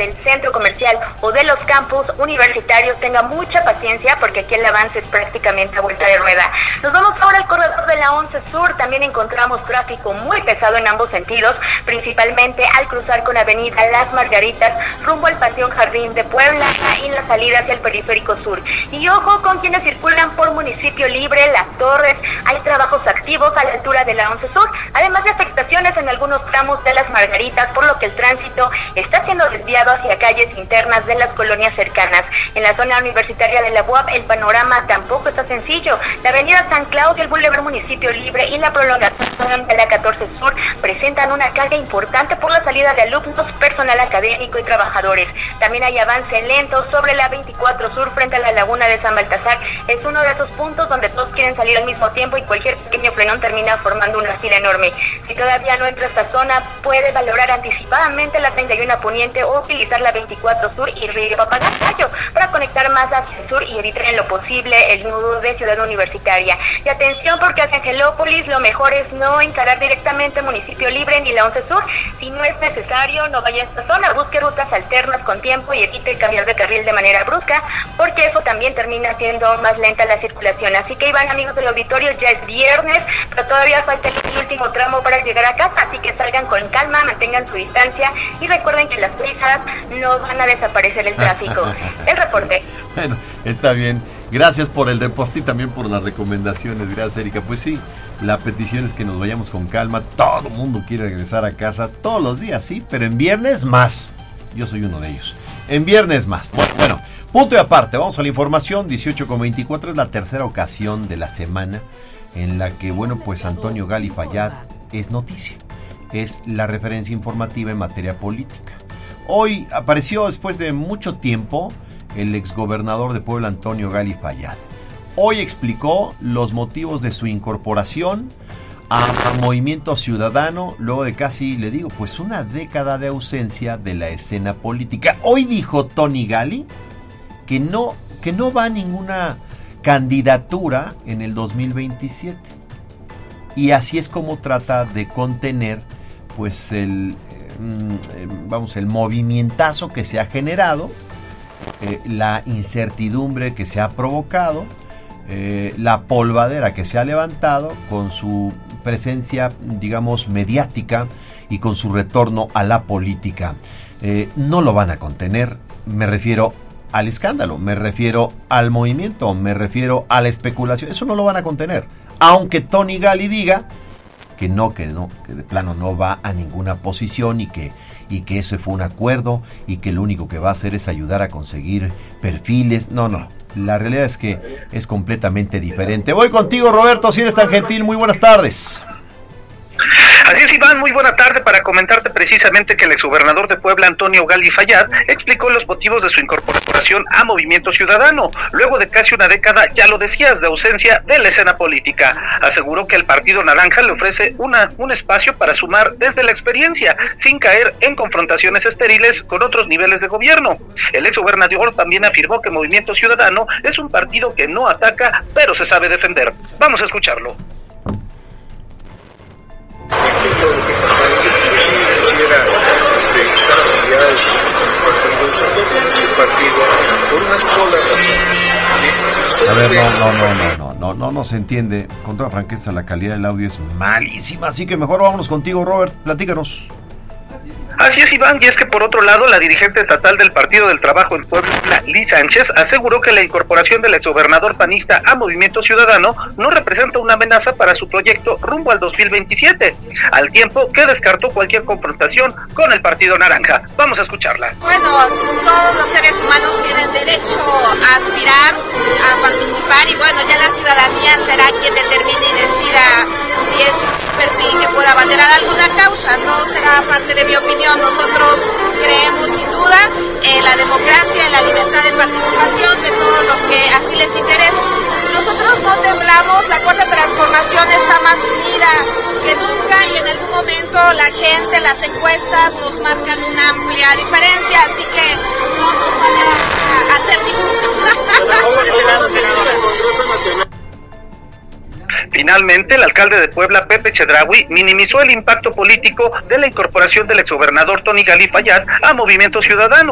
del centro comercial o de los campus universitarios tenga mucha paciencia porque aquí el avance es prácticamente a vuelta de rueda. Nos vamos ahora al corredor de la 11 Sur. También encontramos tráfico muy pesado en ambos sentidos, principalmente al cruzar con avenida Las Margaritas rumbo al Panteón Jardín de Puebla y en la salida hacia el Periférico Sur. Y ojo con quienes circulan por Municipio Libre, Las Torres. Hay trabajos activos a la altura de la 11 Sur, además de afectaciones en algunos tramos de Las Margaritas, por lo que el tránsito está siendo desviado hacia calles internas de las colonias cercanas. En la zona universitaria de la UAP el panorama tampoco está sencillo. La avenida San Claudio, el Boulevard Municipio Libre y la prolongación de la 14 Sur presentan una carga importante por la salida de alumnos, personal académico y trabajadores. También hay avance lento sobre la 24 Sur frente a la laguna de San Baltasar. Es uno de esos puntos donde todos quieren salir al mismo tiempo y cualquier pequeño frenón termina formando una fila enorme. Si todavía no entra a esta zona, puede valorar anticipadamente la 31 Poniente o utilizar la 24 Sur y Río Papagayo para conectar más hacia el sur y evitar en lo posible el nudo de Ciudad Universitaria. Y atención, porque hacia Angelópolis lo mejor es no encarar directamente Municipio Libre ni la 11 Sur. Si no es necesario, no vaya a esta zona, busque rutas alternas con tiempo y evite cambiar de carril de manera brusca, porque eso también termina siendo más lenta la circulación. Así que Iván, amigos del auditorio, ya es viernes, pero todavía falta el último tramo para llegar a casa, así que salgan con calma, mantengan su distancia y recuerden que las prisas no van a desaparecer el tráfico. El reporte. Bueno, está bien. Gracias por el reporte y también por las recomendaciones. Gracias, Erika. Pues sí, la petición es que nos vayamos con calma. Todo el mundo quiere regresar a casa todos los días, sí, pero en viernes más. Yo soy uno de ellos. En viernes más. Bueno, punto y aparte. Vamos a la información. 18:24 es la tercera ocasión de la semana en la que, pues Antonio Gali Fayad es noticia. Es la referencia informativa en materia política. Hoy apareció, después de mucho tiempo, el exgobernador de Puebla, Antonio Gali Fayad. Hoy explicó los motivos de su incorporación a Movimiento Ciudadano, luego de casi, una década de ausencia de la escena política. Hoy dijo Tony Gali que no va a ninguna candidatura en el 2027. Y así es como trata de contener, el movimientazo que se ha generado, la incertidumbre que se ha provocado, la polvadera que se ha levantado con su presencia, mediática y con su retorno a la política. No lo van a contener, me refiero al escándalo, me refiero al movimiento, me refiero a la especulación. Eso no lo van a contener, aunque Tony Gali diga que de plano no va a ninguna posición y que ese fue un acuerdo y que lo único que va a hacer es ayudar a conseguir perfiles. No, la realidad es que es completamente diferente. Voy contigo, Roberto, si eres tan gentil. Muy buenas tardes. Así es, Iván, muy buena tarde para comentarte precisamente que el exgobernador de Puebla, Antonio Gali Fayad, explicó los motivos de su incorporación a Movimiento Ciudadano, luego de casi una década, ya lo decías, de ausencia de la escena política. Aseguró que el Partido Naranja le ofrece un espacio para sumar desde la experiencia, sin caer en confrontaciones estériles con otros niveles de gobierno. El exgobernador también afirmó que Movimiento Ciudadano es un partido que no ataca, pero se sabe defender. Vamos a escucharlo. Quisiera estar afiliados con el partido por una sola razón. A ver, no se entiende. Con toda franqueza, la calidad del audio es malísima, así que mejor vámonos contigo, Robert, platícanos. Así es, Iván, y es que por otro lado, la dirigente estatal del Partido del Trabajo en Puebla, Liz Sánchez, aseguró que la incorporación del exgobernador panista a Movimiento Ciudadano no representa una amenaza para su proyecto rumbo al 2027, al tiempo que descartó cualquier confrontación con el Partido Naranja. Vamos a escucharla. Bueno, todos los seres humanos tienen derecho a aspirar, a participar, y ya la ciudadanía será quien determine y decida si es un perfil que pueda abanderar alguna causa. No será parte de mi opinión. Nosotros creemos sin duda en la democracia, en la libertad de participación de todos los que así les interese. Nosotros no temblamos, la Cuarta Transformación está más unida que nunca y en algún momento la gente, las encuestas nos marcan una amplia diferencia, así que no nos van a hacer ninguna. Finalmente, el alcalde de Puebla, Pepe Chedraui, minimizó el impacto político de la incorporación del exgobernador Tony Gali Fayad a Movimiento Ciudadano.